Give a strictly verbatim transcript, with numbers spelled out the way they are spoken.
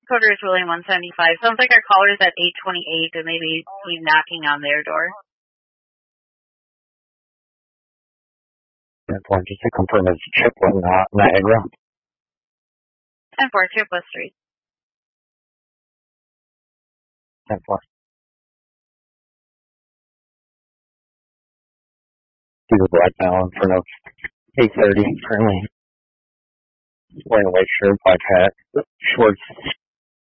Coder is William one seventy-five. Sounds like our caller's at eight twenty-eight, and maybe he's knocking on their door. ten four, just to confirm, it's Chipland, not Niagara. ten four, Chippewa Street. ten four. He's a black now in front of eight thirty, currently wearing a white shirt, black hat, shorts,